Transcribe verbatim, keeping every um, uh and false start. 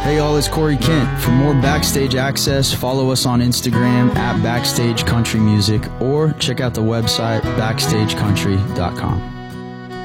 Hey y'all, it's Corey Kent. For more backstage access, follow us on Instagram at Backstage Country Music or check out the website backstage country dot com.